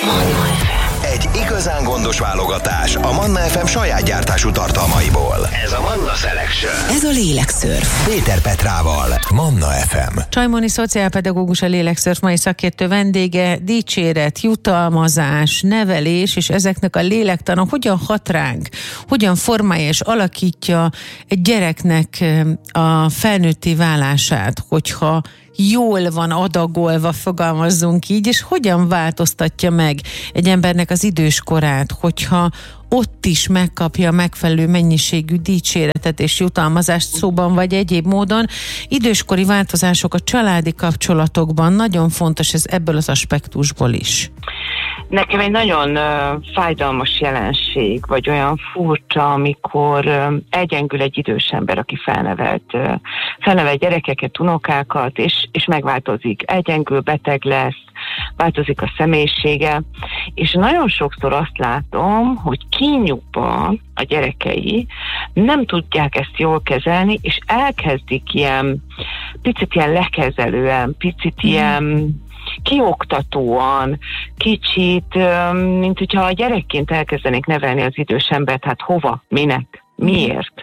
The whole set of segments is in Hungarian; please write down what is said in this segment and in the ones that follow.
Manna FM. Egy igazán gondos válogatás a Manna FM saját gyártású tartalmaiból. Ez a Manna Selection. Ez a lélekszörf. Péter Petrával, Manna FM. Csajmoni szociálpedagógus, a lélekszörf mai szakértő vendége. Dicséret, jutalmazás, nevelés, és ezeknek a lélektana hogyan hat ránk, hogyan formálja és alakítja egy gyereknek a felnőtté válását, hogyha jól van adagolva, fogalmazzunk így, és hogyan változtatja meg egy embernek az időskorát, hogyha ott is megkapja megfelelő mennyiségű dicséretet és jutalmazást szóban vagy egyéb módon. Időskori változások a családi kapcsolatokban, nagyon fontos ez ebből az aspektusból is. Nekem egy nagyon fájdalmas jelenség, vagy olyan furcsa, amikor elgyengül egy idős ember, aki felnevelt gyerekeket, unokákat, és megváltozik. Elgyengül, beteg lesz, változik a személyisége, és nagyon sokszor azt látom, hogy kínjukba a gyerekei nem tudják ezt jól kezelni, és elkezdik picit ilyen lekezelően, picit ilyen kioktatóan, kicsit, mint hogyha a gyerekként elkezdenék nevelni az idős embert, hát hova, minek, miért?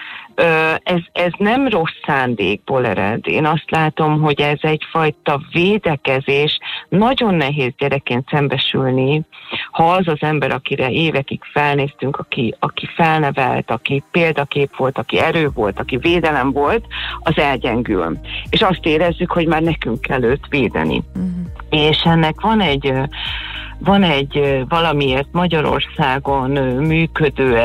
Ez nem rossz szándékból ered. Én azt látom, hogy ez egyfajta védekezés. Nagyon nehéz gyerekként szembesülni, ha az az ember, akire évekig felnéztünk, aki felnevelt, aki példakép volt, aki erő volt, aki védelem volt, az elgyengül. És azt érezzük, hogy már nekünk kell őt védeni. És ennek van egy valamiért Magyarországon működő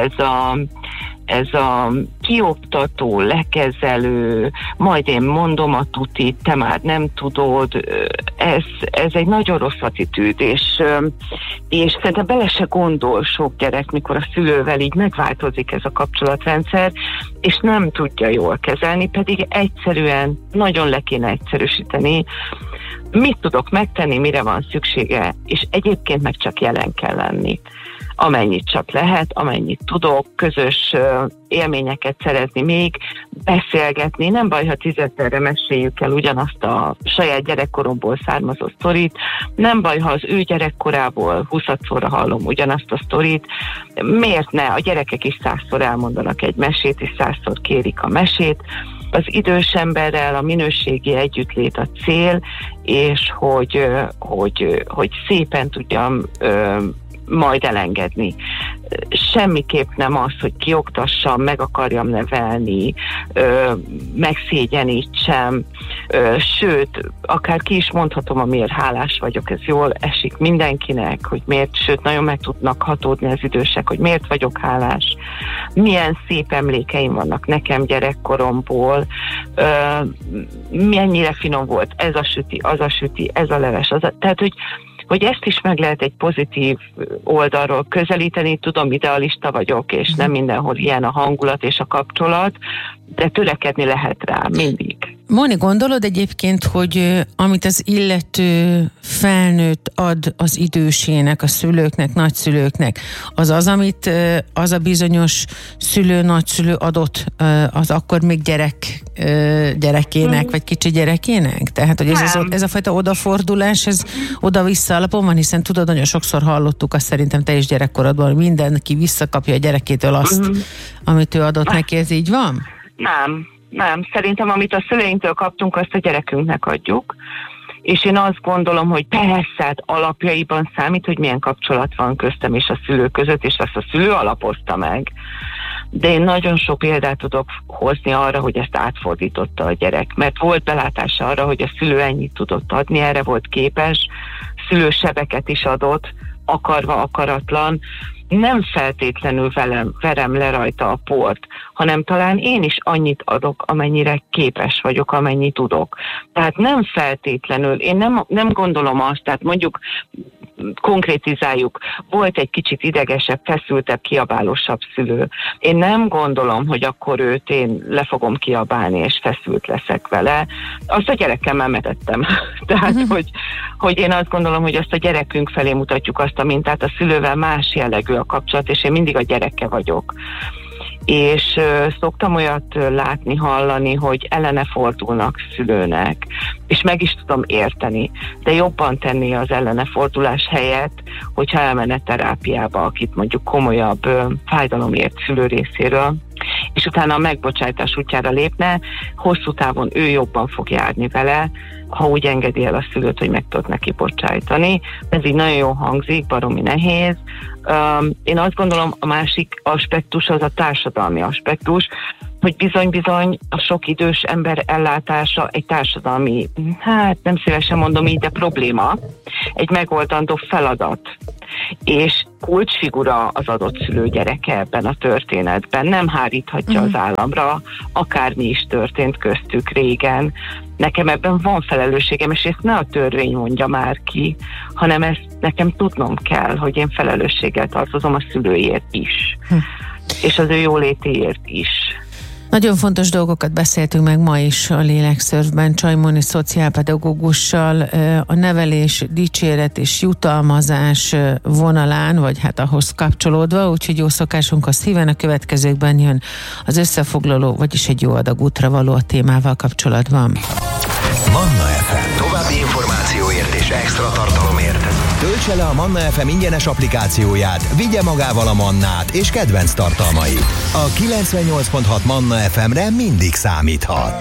ez a kioktató, lekezelő, majd én mondom a tutit, te már nem tudod, ez egy nagyon rossz attitűd, és szerintem bele se gondol sok gyerek, mikor a szülővel így megváltozik ez a kapcsolatrendszer, és nem tudja jól kezelni, pedig egyszerűen nagyon le kéne egyszerűsíteni, mit tudok megtenni, mire van szüksége, és egyébként meg csak jelen kell lenni. Amennyit csak lehet, amennyit tudok, közös élményeket szerezni még, beszélgetni. Nem baj, ha 10-szerre meséljük el ugyanazt a saját gyerekkoromból származó sztorit, nem baj, ha az ő gyerekkorából 20-szorra hallom ugyanazt a sztorit. Miért ne? A gyerekek is 100-szor elmondanak egy mesét, és 100-szor kérik a mesét. Az idős emberrel a minőségi együttlét a cél, és hogy szépen tudjam majd elengedni. Semmiképp nem az, hogy kioktassam, meg akarjam nevelni, megszégyenítsem, sőt, akár ki is mondhatom, amiért hálás vagyok, ez jól esik mindenkinek, hogy miért, sőt, nagyon meg tudnak hatódni az idősek, hogy miért vagyok hálás, milyen szép emlékeim vannak nekem gyerekkoromból, mennyire finom volt ez a süti, az a süti, ez a leves, tehát, hogy ezt is meg lehet egy pozitív oldalról közelíteni. Tudom, idealista vagyok, és nem mindenhol ilyen a hangulat és a kapcsolat, de törekedni lehet rá mindig. Móni, gondolod egyébként, hogy amit az illető felnőtt ad az idősének, a szülőknek, nagyszülőknek, az, amit az a bizonyos szülő, nagyszülő adott az akkor még gyerekének, vagy kicsi gyerekének? Tehát, hogy ez a fajta odafordulás, ez oda-vissza alapon van, hiszen tudod, nagyon sokszor hallottuk azt, szerintem te is gyerekkorodban, hogy mindenki visszakapja a gyerekétől azt, amit ő adott neki, ez így van? Nem. Szerintem, amit a szüleinktől kaptunk, azt a gyerekünknek adjuk. És én azt gondolom, hogy persze, alapjaiban számít, hogy milyen kapcsolat van köztem és a szülő között, és azt a szülő alapozta meg. De én nagyon sok példát tudok hozni arra, hogy ezt átfordította a gyerek. Mert volt belátása arra, hogy a szülő ennyit tudott adni, erre volt képes, szülősebeket is adott, akarva, akaratlan. Nem feltétlenül verem le rajta a port, hanem talán én is annyit adok, amennyire képes vagyok, amennyit tudok. Tehát nem feltétlenül, én nem gondolom azt, tehát mondjuk konkrétizáljuk, volt egy kicsit idegesebb, feszültebb, kiabálósabb szülő. Én nem gondolom, hogy akkor őt én le fogom kiabálni, és feszült leszek vele. Azt a gyerekemmel metettem. Tehát, hogy én azt gondolom, hogy azt a gyerekünk felé mutatjuk azt a mintát, a szülővel más jellegű a kapcsolat, és én mindig a gyereke vagyok. és szoktam olyat látni, hallani, hogy ellene fordulnak szülőnek, és meg is tudom érteni, de jobban tenni az ellene fordulás helyett, hogyha elmenne terápiába, akit mondjuk komolyabb fájdalom ért szülő részéről, és utána a megbocsájtás útjára lépne, hosszú távon ő jobban fog járni vele, ha úgy engedi el a szülőt, hogy meg tud neki bocsájtani. Ez így nagyon jól hangzik, baromi nehéz. Én azt gondolom, a másik aspektus az a társadalmi aspektus, hogy bizony-bizony a sok idős ember ellátása egy társadalmi, nem szívesen mondom így, de probléma, egy megoldandó feladat. És kulcsfigura az adott szülő gyereke ebben a történetben, nem háríthatja az államra, akármi is történt köztük régen. Nekem ebben van felelősségem, és ezt ne a törvény mondja már ki, hanem ezt nekem tudnom kell, hogy én felelősséggel tartozom a szülőért is, és az ő jólétéért is. Nagyon fontos dolgokat beszéltünk meg ma is a Lélekszörfben Csajmoni szociálpedagógussal, a nevelés, dicséret és jutalmazás vonalán, vagy hát ahhoz kapcsolódva, úgyhogy jó szokásunkhoz híven a következőkben jön az összefoglaló, vagyis egy jó adag útra való a témával kapcsolatban. Manna FM. További információért és extra tartalomért töltse le a Manna FM ingyenes applikációját, vigye magával a Mannát és kedvenc tartalmait. A 98.6 Manna FM-re mindig számíthat.